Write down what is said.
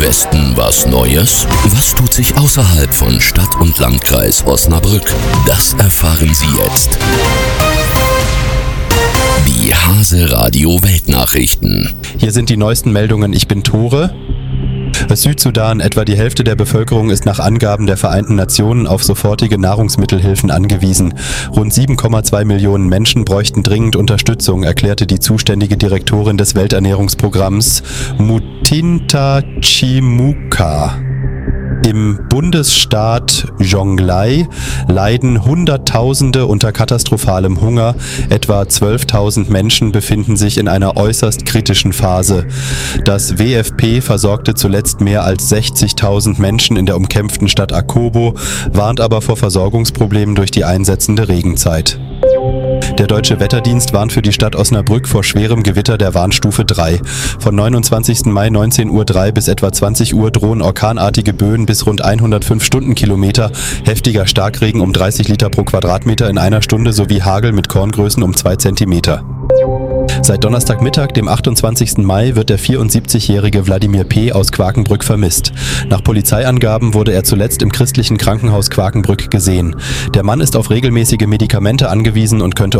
Westen was Neues? Was tut sich außerhalb von Stadt und Landkreis Osnabrück? Das erfahren Sie jetzt. Die Hase Radio Weltnachrichten. Hier sind die neuesten Meldungen. Ich bin Tore. Südsudan, etwa die Hälfte der Bevölkerung ist nach Angaben der Vereinten Nationen auf sofortige Nahrungsmittelhilfen angewiesen. Rund 7,2 Millionen Menschen bräuchten dringend Unterstützung, erklärte die zuständige Direktorin des Welternährungsprogramms, Mutinta Chimuka. Im Bundesstaat Jonglei leiden Hunderttausende unter katastrophalem Hunger. Etwa 12.000 Menschen befinden sich in einer äußerst kritischen Phase. Das WFP versorgte zuletzt mehr als 60.000 Menschen in der umkämpften Stadt Akobo, warnt aber vor Versorgungsproblemen durch die einsetzende Regenzeit. Der Deutsche Wetterdienst warnt für die Stadt Osnabrück vor schwerem Gewitter der Warnstufe 3. Von 29. Mai 19:03 Uhr bis etwa 20 Uhr drohen orkanartige Böen bis rund 105 Stundenkilometer, heftiger Starkregen um 30 Liter pro Quadratmeter in einer Stunde sowie Hagel mit Korngrößen um 2 Zentimeter. Seit Donnerstagmittag, dem 28. Mai, wird der 74-jährige Wladimir P. aus Quakenbrück vermisst. Nach Polizeiangaben wurde er zuletzt im christlichen Krankenhaus Quakenbrück gesehen. Der Mann ist auf regelmäßige Medikamente angewiesen und könnte